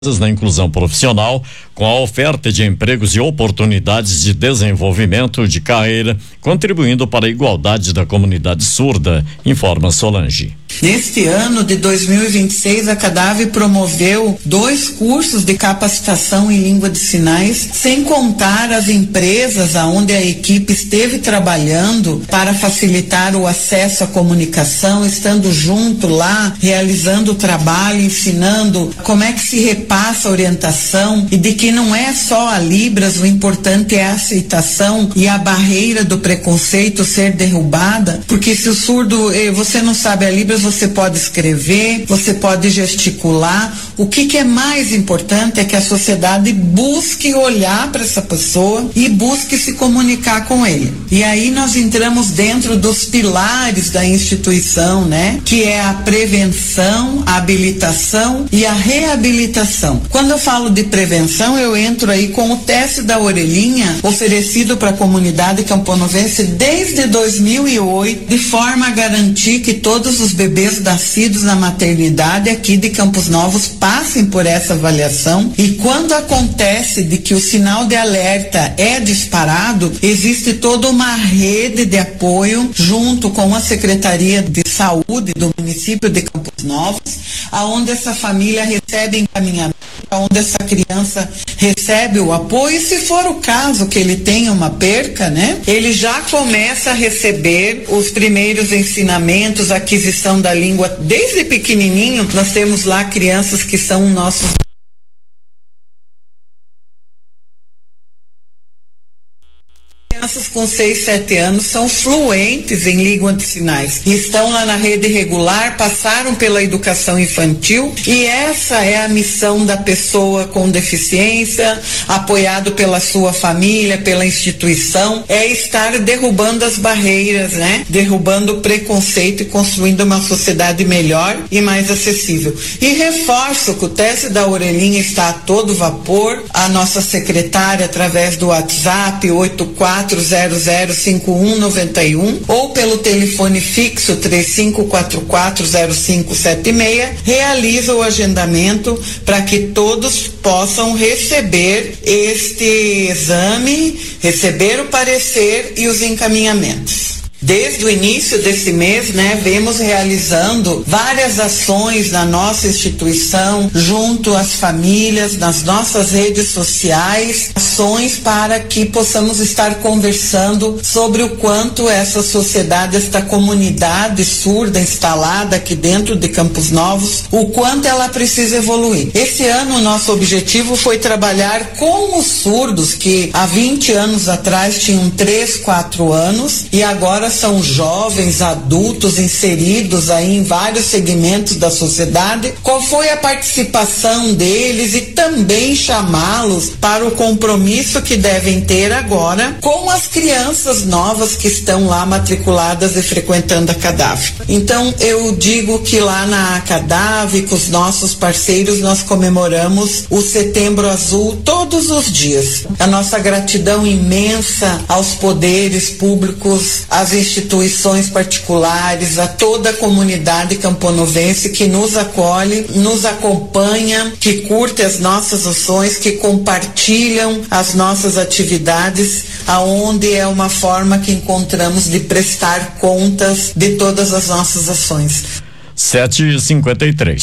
na inclusão profissional, com a oferta de empregos e oportunidades de desenvolvimento de carreira, contribuindo para a igualdade da comunidade surda, informa Solange. Neste ano de 2026, a CADAV promoveu 2 cursos de capacitação em língua de sinais, sem contar as empresas aonde a equipe esteve trabalhando para facilitar o acesso à comunicação, estando junto lá, realizando o trabalho, ensinando como é que se repassa a orientação e de que não é só a Libras, o importante é a aceitação e a barreira do preconceito ser derrubada, porque se o surdo, você não sabe a Libras, você pode escrever, você pode gesticular. O que é mais importante é que a sociedade busque olhar para essa pessoa e busque se comunicar com ele. E aí nós entramos dentro dos pilares da instituição, né? Que é a prevenção, a habilitação e a reabilitação. Quando eu falo de prevenção, eu entro aí com o teste da orelhinha oferecido para a comunidade camponovense desde 2008, de forma a garantir que todos os bebês nascidos na maternidade aqui de Campos Novos passem por essa avaliação, e quando acontece de que o sinal de alerta é disparado, existe toda uma rede de apoio junto com a Secretaria de Saúde do município de Campos Novos, aonde essa família recebe encaminhamento, onde essa criança recebe o apoio, e se for o caso que ele tenha uma perca, né, ele já começa a receber os primeiros ensinamentos, aquisição da língua desde pequenininho. Nós temos lá crianças que são nossos crianças com 6, 7 anos são fluentes em língua de sinais. Estão lá na rede regular, passaram pela educação infantil, e essa é a missão da pessoa com deficiência, apoiado pela sua família, pela instituição, é estar derrubando as barreiras, né? Derrubando o preconceito e construindo uma sociedade melhor e mais acessível. E reforço que o teste da orelhinha está a todo vapor. A nossa secretária, através do WhatsApp 84005191 ou pelo telefone fixo 35440576, realiza o agendamento para que todos possam receber este exame, receber o parecer e os encaminhamentos. Desde o início desse mês, né, vemos realizando várias ações na nossa instituição, junto às famílias, nas nossas redes sociais, ações para que possamos estar conversando sobre o quanto essa sociedade, esta comunidade surda instalada aqui dentro de Campos Novos, o quanto ela precisa evoluir. Esse ano o nosso objetivo foi trabalhar com os surdos que há 20 anos atrás tinham 3, 4 anos e agora são jovens, adultos inseridos aí em vários segmentos da sociedade. Qual foi a participação deles e também chamá-los para o compromisso que devem ter agora com as crianças novas que estão lá matriculadas e frequentando a CADAV. Então eu digo que lá na CADAV, com os nossos parceiros, nós comemoramos o Setembro Azul todos os dias. A nossa gratidão imensa aos poderes públicos, às instituições particulares, a toda a comunidade camponovense que nos acolhe, nos acompanha, que curte as nossas ações, que compartilham as nossas atividades, aonde é uma forma que encontramos de prestar contas de todas as nossas ações. 7h53.